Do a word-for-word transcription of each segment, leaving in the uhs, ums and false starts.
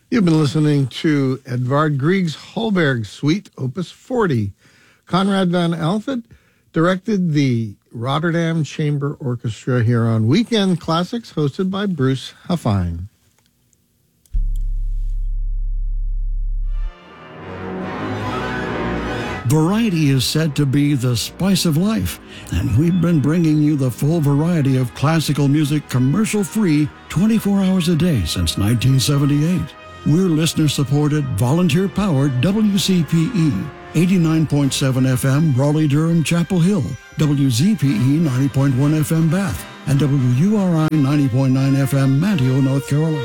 You've been listening to Edvard Grieg's Holberg Suite, Opus forty. Conrad van Alphen directed the Rotterdam Chamber Orchestra here on Weekend Classics, hosted by Bruce Huffine. Variety is said to be the spice of life, and we've been bringing you the full variety of classical music commercial-free twenty-four hours a day since nineteen seventy-eight. We're listener-supported, volunteer-powered W C P E, eighty-nine point seven F M Raleigh-Durham Chapel Hill, W Z P E ninety point one F M Bath, and W U R I ninety point nine F M Manteo, North Carolina.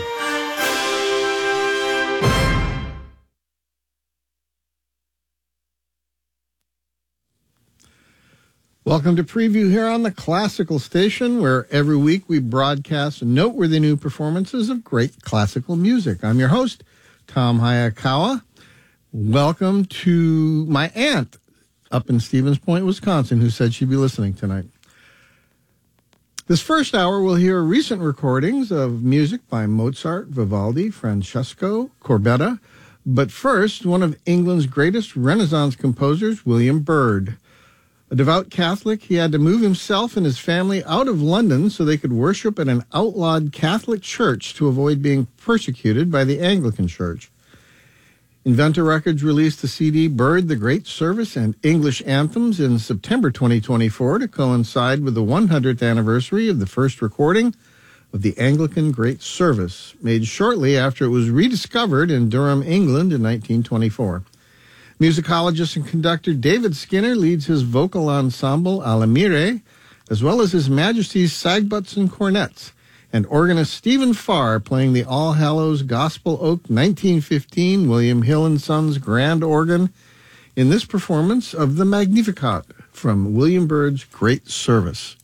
Welcome to Preview here on the Classical Station, where every week we broadcast noteworthy new performances of great classical music. I'm your host, Tom Hayakawa. Welcome to my aunt up in Stevens Point, Wisconsin, who said she'd be listening tonight. This first hour, we'll hear recent recordings of music by Mozart, Vivaldi, Francesco, Corbetta. But first, one of England's greatest Renaissance composers, William Byrd. A devout Catholic, he had to move himself and his family out of London so they could worship at an outlawed Catholic church to avoid being persecuted by the Anglican Church. Inventor Records released the C D Byrd, the Great Service and English Anthems in September twenty twenty-four to coincide with the one hundredth anniversary of the first recording of the Anglican Great Service, made shortly after it was rediscovered in Durham, England in nineteen twenty-four. Musicologist and conductor David Skinner leads his vocal ensemble Alamire, as well as His Majesty's Sagbuts and Cornets, and organist Stephen Farr playing the All Hallows Gospel Oak nineteen fifteen William Hill and Sons Grand Organ in this performance of the Magnificat from William Byrd's Great Service.